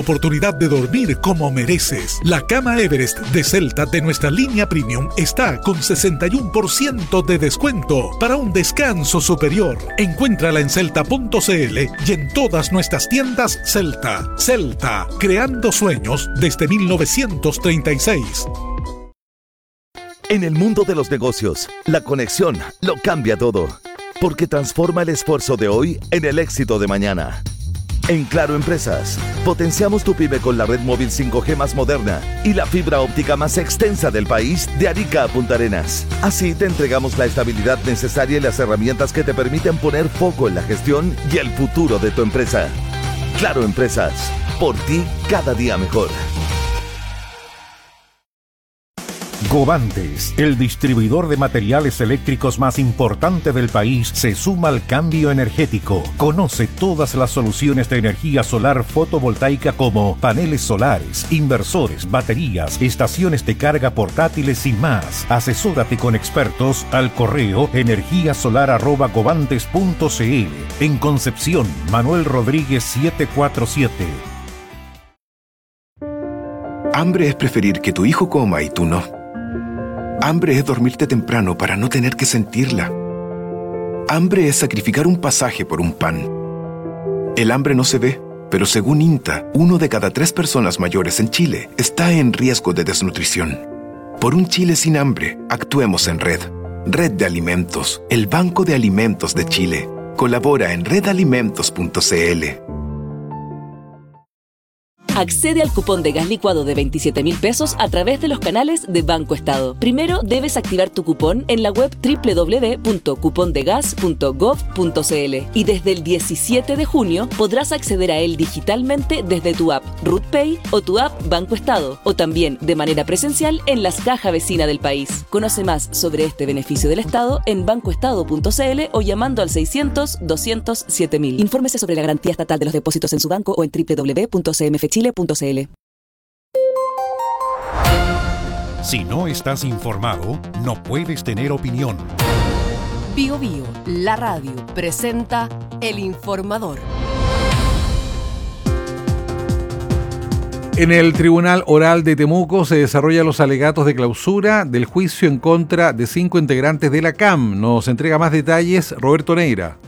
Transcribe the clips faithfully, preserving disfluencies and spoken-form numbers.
oportunidad de dormir como mereces. La cama Everest de Celta de nuestra línea Premium está con sesenta y uno por ciento de descuento para un descanso superior. Encuéntrala en celta punto cl y en todas nuestras tiendas Celta. Celta, creando sueños desde mil novecientos treinta y seis. En el mundo de los negocios, la conexión lo cambia todo, porque transforma el esfuerzo de hoy en el éxito de mañana. En Claro Empresas, potenciamos tu pyme con la red móvil cinco G más moderna y la fibra óptica más extensa del país de Arica a Punta Arenas. Así te entregamos la estabilidad necesaria y las herramientas que te permiten poner foco en la gestión y el futuro de tu empresa. Claro Empresas, por ti cada día mejor. Govantes, el distribuidor de materiales eléctricos más importante del país, se suma al cambio energético. Conoce todas las soluciones de energía solar fotovoltaica como paneles solares, inversores, baterías, estaciones de carga portátiles y más. Asesórate con expertos al correo energía solar arroba govantes punto cl. En Concepción, Manuel Rodríguez setecientos cuarenta y siete. Hambre es preferir que tu hijo coma y tú no. Hambre es dormirte temprano para no tener que sentirla. Hambre es sacrificar un pasaje por un pan. El hambre no se ve, pero según INTA, uno de cada tres personas mayores en Chile está en riesgo de desnutrición. Por un Chile sin hambre, actuemos en red. Red de Alimentos, el Banco de Alimentos de Chile. Colabora en red alimentos punto cl. Accede al cupón de gas licuado de veintisiete mil pesos a través de los canales de Banco Estado. Primero debes activar tu cupón en la web doble u doble u doble u punto cupondegas punto gov punto cl y desde el diecisiete de junio podrás acceder a él digitalmente desde tu app RutPay o tu app Banco Estado, o también de manera presencial en las cajas vecinas del país. Conoce más sobre este beneficio del Estado en bancoestado punto cl o llamando al seiscientos, doscientos, siete mil. Infórmese sobre la garantía estatal de los depósitos en su banco o en doble u doble u doble u punto c m f chile punto cl. Si no estás informado, no puedes tener opinión. Bio Bio, la radio, presenta El Informador. En el Tribunal Oral de Temuco se desarrollan los alegatos de clausura del juicio en contra de cinco integrantes de la C A M. Nos entrega más detalles Roberto Neira.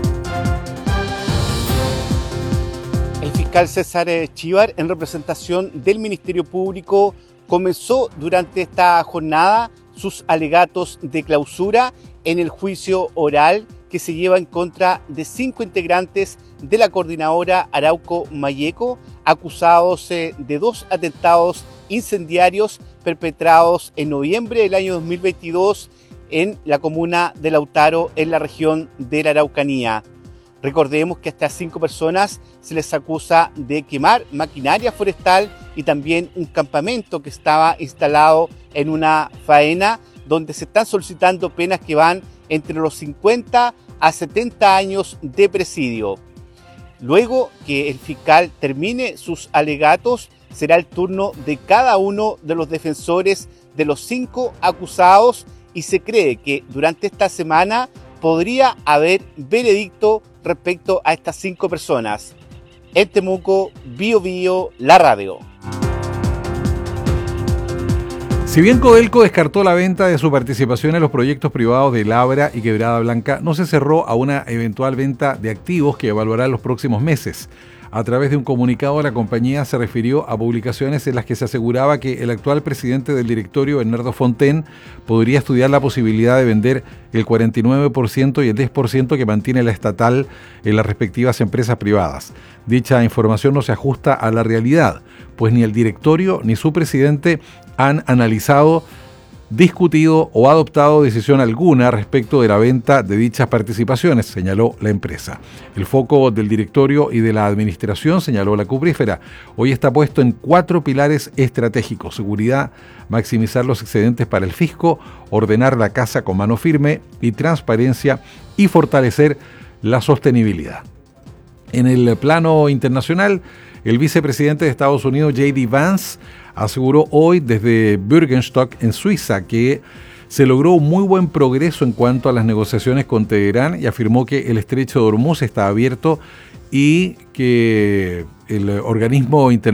El fiscal César Chívar, en representación del Ministerio Público, comenzó durante esta jornada sus alegatos de clausura en el juicio oral que se lleva en contra de cinco integrantes de la coordinadora Arauco Mayeco, acusados de dos atentados incendiarios perpetrados en noviembre del año dos mil veintidós en la comuna de Lautaro, en la región de la Araucanía. Recordemos que a estas cinco personas se les acusa de quemar maquinaria forestal y también un campamento que estaba instalado en una faena, donde se están solicitando penas que van entre los cincuenta a setenta años de presidio. Luego que el fiscal termine sus alegatos, será el turno de cada uno de los defensores de los cinco acusados y se cree que durante esta semana podría haber veredicto respecto a estas cinco personas. En Temuco, Bio Bio, la radio. Si bien Codelco descartó la venta de su participación en los proyectos privados de Labra y Quebrada Blanca, no se cerró a una eventual venta de activos que evaluará en los próximos meses. A través de un comunicado, la compañía se refirió a publicaciones en las que se aseguraba que el actual presidente del directorio, Bernardo Fontaine, podría estudiar la posibilidad de vender el cuarenta y nueve por ciento y el diez por ciento que mantiene la estatal en las respectivas empresas privadas. Dicha información no se ajusta a la realidad, pues ni el directorio ni su presidente han analizado, discutido o adoptado decisión alguna respecto de la venta de dichas participaciones, señaló la empresa. El foco del directorio y de la administración, señaló la cuprífera, hoy está puesto en cuatro pilares estratégicos: seguridad, maximizar los excedentes para el fisco, ordenar la casa con mano firme y transparencia y fortalecer la sostenibilidad. En el plano internacional, el vicepresidente de Estados Unidos, J D Vance, aseguró hoy desde Bürgenstock, en Suiza, que se logró un muy buen progreso en cuanto a las negociaciones con Teherán y afirmó que el estrecho de Hormuz está abierto y que el organismo internacional